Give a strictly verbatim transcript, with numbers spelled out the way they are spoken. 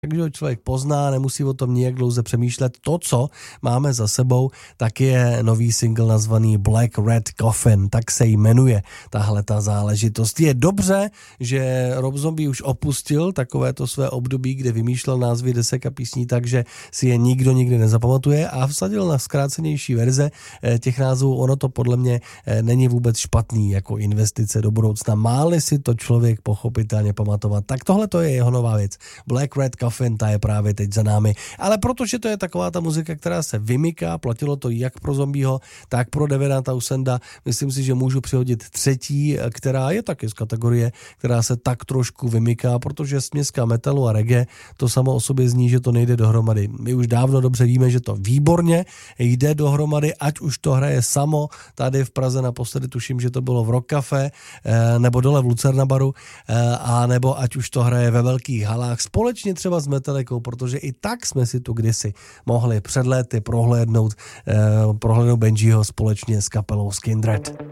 takže ho člověk pozná, nemusí o tom nijak dlouze přemýšlet. To, co máme za sebou, tak je nový single nazvaný Black Red Coffin, tak se jmenuje tahle ta záležitost. Je dobře, že Rob Zombie už opustil takovéto své období, kde vymýšlel názvy desek a písní, takže si je nikdo nikdy nezapamatuje a vsadil na zkrácenější verze těch názvů. Ono to podle mě není vůbec špatný jako investice do budoucna. Máli si to člověk pochopitelně pamatovat, tak tohle to je jeho nová věc. Black Red Coffin, ta je právě teď za námi. Ale protože to je taková ta muzika, která se vymyká, platilo to jak pro Zombieho, tak pro Davida Townsenda, myslím si, že můžu přihodit třetí, která je taky z kategorie, která se tak trošku vymyká, protože směska metalu a reggae, to samo o sobě zní, že to nejde dohromady. My už dávno dobře víme, že to výborně jde dohromady, ať už to hraje samo, tady v Praze naposledy tuším, že to bylo v Rock Café, nebo dole v Lucerna baru, a nebo ať už to hraje ve velkých halách, společně třeba s Metalikou, protože i tak jsme si tu kdysi mohli před léty prohlédnout, eh, prohlédnout Benjiho společně s kapelou Skindred.